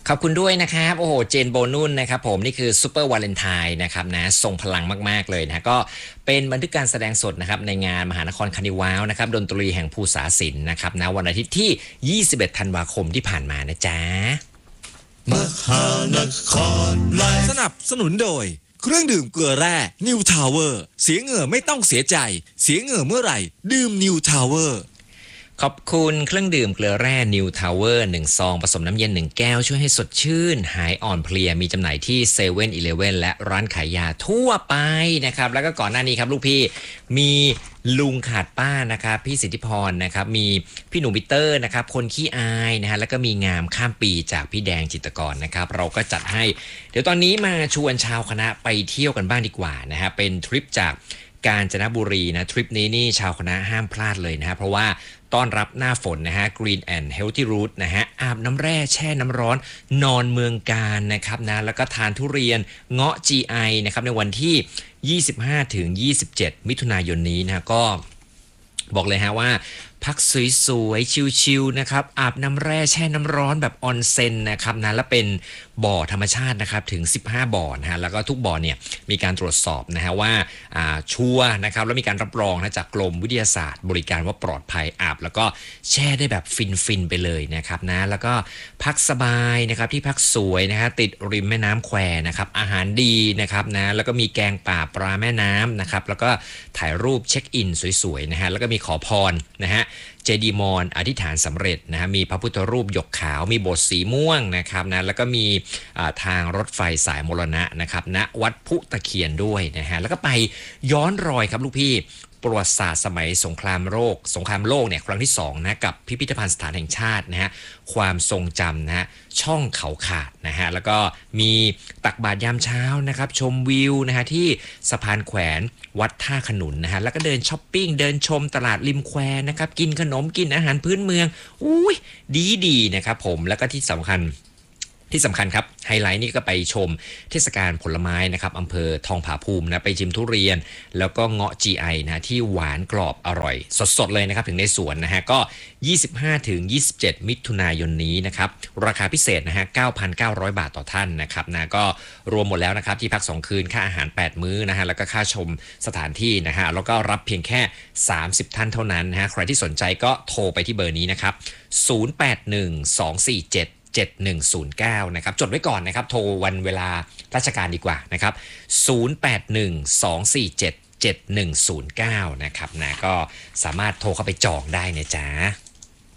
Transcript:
ขอบคุณด้วยนะครับโอ้โหเจนโบนุ่นนะครับผมนี่คือซูเปอร์วาเลนไทน์นะครับนะทรงพลังมากๆเลยนะก็เป็นบันทึกการแสดงสดนะครับในงานมหานครคานิวาวนะครับดนตรีแห่งภูษาศิลป์นะครับนะวันอาทิตย์ที่21ธันวาคมที่ผ่านมานะจ๊ะมหานครไลฟ์สนับสนุนโดยเครื่องดื่มเกลือแร่นิวทาวเวอร์เสียเหงื่อไม่ต้องเสียใจเสียเหงื่อเมื่อไหร่ดื่มนิวทาวเวอร์ขอบคุณเครื่องดื่มเกลือแร่ New Tower 1 ซองผสมน้ำเย็น1แก้วช่วยให้สดชื่นหายอ่อนเพลียมีจำหน่ายที่7 e เ e ่ e อและร้านขายยาทั่วไปนะครับแล้วก็ก่อนหน้านี้ครับลูกพี่มีลุงขาดป้านะครับพี่สิทธิพรนะครับมีพี่หนุ่มบิเตอร์นะครับคนขี้อายนะฮะแล้วก็มีงามข้ามปีจากพี่แดงจิตรกรนะครับเราก็จัดให้เดี๋ยวตอนนี้มาชวนชาวคณะไปเที่ยวกันบ้างดีกว่านะฮะเป็นทริปจากกาญจนบุรีนะทริปนี้นี่ชาวคณะห้ามพลาดเลยนะฮะเพราะว่าต้อนรับหน้าฝนนะฮะ Green and Healthy Route นะฮะอาบน้ำแร่แช่น้ำร้อนนอนเมืองกาญนะครับนะแล้วก็ทานทุเรียนเงาะ GI นะครับในวันที่25-27 มิถุนายนนี้นะก็บอกเลยฮะว่าพักสวยๆชิลๆนะครับอาบน้ำแร่แช่น้ำร้อนแบบออนเซ็นนะครับนะและเป็นบ่อธรรมชาตินะครับถึง15บ่อนะฮะแล้วก็ทุกบ่อเนี่ยมีการตรวจสอบนะฮะว่าชัวร์นะครับแล้วมีการรับรองนะจากกรมวิทยาศาสตร์บริการว่าปลอดภัยอาบแล้วก็แช่ได้แบบฟินๆไปเลยนะครับนะแล้วก็พักสบายนะครับที่พักสวยนะฮะติดริมแม่น้ำแควนะครับอาหารดีนะครับนะแล้วก็มีแกงป่าปลาแม่น้ำนะครับแล้วก็ถ่ายรูปเช็คอินสวยๆนะฮะแล้วก็มีขอพรนะฮะเจดีย์มอนอธิษฐานสำเร็จนะฮะมีพระพุทธรูปหยกขาวมีโบสถ์สีม่วงนะครับนะแล้วก็มีทางรถไฟสายมรณะนะครับณวัดพุตะเคียนด้วยนะฮะแล้วก็ไปย้อนรอยครับลูกพี่ประวัติศาสตร์สมัยสงครามโลกเนี่ยครั้งที่2นะกับพิพิธภัณฑ์สถานแห่งชาตินะฮะความทรงจำนะฮะช่องเขาขาดนะฮะแล้วก็มีตักบาตรยามเช้านะครับชมวิวนะฮะที่สะพานแขวนวัดท่าขนุนนะฮะแล้วก็เดินช้อปปิ้งเดินชมตลาดริมแควนะครับกินขนมกินอาหารพื้นเมืองอุ้ยดีนะครับผมแล้วก็ที่สำคัญครับไฮไลท์นี่ก็ไปชมเทศกาลผลไม้นะครับอำเภอทองผาภูมินะไปชิมทุเรียนแล้วก็เงาะ GI นะที่หวานกรอบอร่อยสดๆเลยนะครับถึงในสวนนะฮะก็ 25-27 มิถุนายนนี้นะครับราคาพิเศษนะฮะ 9,900 บาทต่อท่านนะครับนะก็รวมหมดแล้วนะครับที่พัก2คืนค่าอาหาร8มื้อนะฮะแล้วก็ค่าชมสถานที่นะฮะแล้วก็รับเพียงแค่30ท่านเท่านั้นนะฮะใครที่สนใจก็โทรไปที่เบอร์นี้นะครับ081247 7109นะครับจดไว้ก่อนนะครับโทรวันเวลาราชการดีกว่านะครับ0812477109นะครับนะก็สามารถโทรเข้าไปจองได้นะจ๊ะ